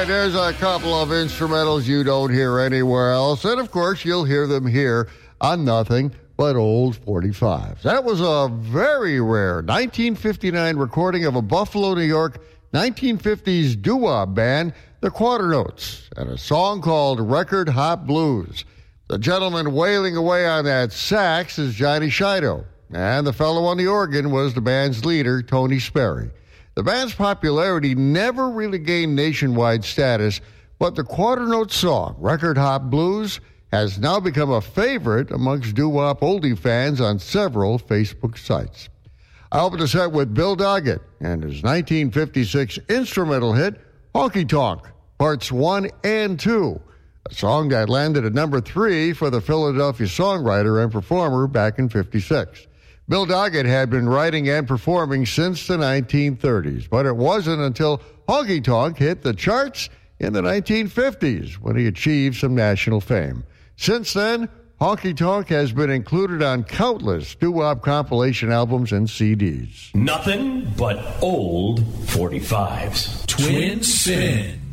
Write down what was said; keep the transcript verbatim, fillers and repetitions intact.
right, there's a couple of instrumentals you don't hear anywhere else. And, of course, you'll hear them here on Nothing But Old forty-fives. That was a very rare nineteen fifty-nine recording of a Buffalo, New York nineteen fifties doo-wop band, the Quarternotes, and a song called Record Hop Blues. The gentleman wailing away on that sax is Johnny Shido, and the fellow on the organ was the band's leader, Tony Sperry. The band's popularity never really gained nationwide status, but the Quarternote song, Record Hop Blues, has now become a favorite amongst doo-wop oldie fans on several Facebook sites. I opened the set with Bill Doggett and his nineteen fifty-six instrumental hit, Honky Tonk, Parts one and two, a song that landed at number three for the Philadelphia songwriter and performer back in fifty-six. Bill Doggett had been writing and performing since the nineteen thirties, but it wasn't until Honky Tonk hit the charts in the nineteen fifties when he achieved some national fame. Since then, Honky Tonk has been included on countless doo-wop compilation albums and C Ds. Nothing but old forty-fives. Twin Spin.